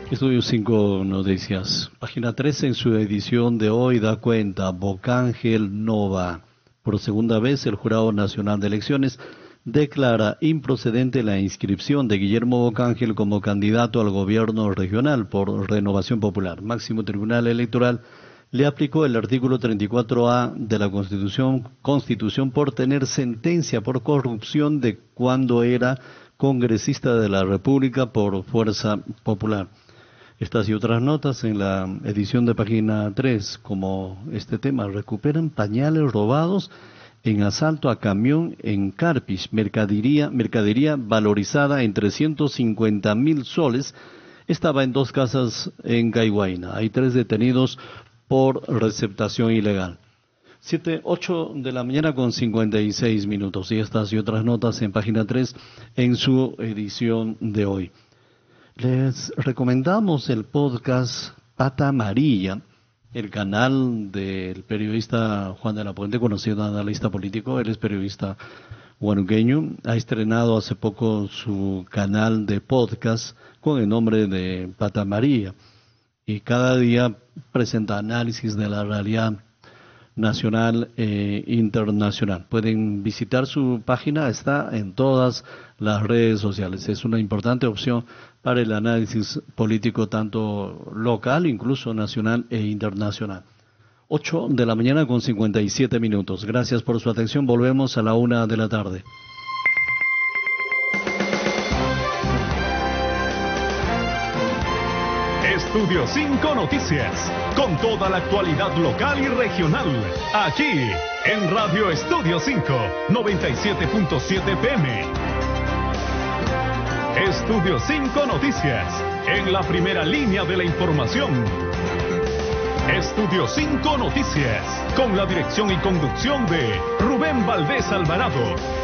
Estudio 5 Noticias. Página 13 en su edición de hoy da cuenta, Bocángel no va. Por segunda vez el Jurado Nacional de Elecciones declara improcedente la inscripción de Guillermo Bocángel como candidato al gobierno regional por Renovación Popular. Máximo Tribunal Electoral le aplicó el artículo 34A de la Constitución por tener sentencia por corrupción de cuando era congresista de la República por Fuerza Popular. Estas y otras notas en la edición de página 3, como este tema: recuperan pañales robados en asalto a camión en Carpich, mercadería valorizada en 350.000 soles, estaba en 2 casas en Caihuayna. Hay 3 detenidos por receptación ilegal. 8 de la mañana con 56 minutos. Y estas y otras notas en página 3 en su edición de hoy. Les recomendamos el podcast Pata Amarilla, el canal del periodista Juan de la Puente, conocido analista político. Él es periodista huanuqueño. Ha estrenado hace poco su canal de podcast con el nombre de Pata Amarilla. Y cada día presenta análisis de la realidad nacional e internacional. Pueden visitar su página, está en todas las redes sociales. Es una importante opción para el análisis político tanto local, incluso nacional e internacional. 8 de la mañana con 57 minutos. Gracias por su atención. Volvemos a la 1 de la tarde. Estudio 5 Noticias, con toda la actualidad local y regional, aquí en Radio Estudio 5, 97.7 PM. Estudio 5 Noticias, en la primera línea de la información. Estudio 5 Noticias, con la dirección y conducción de Rubén Valdés Alvarado.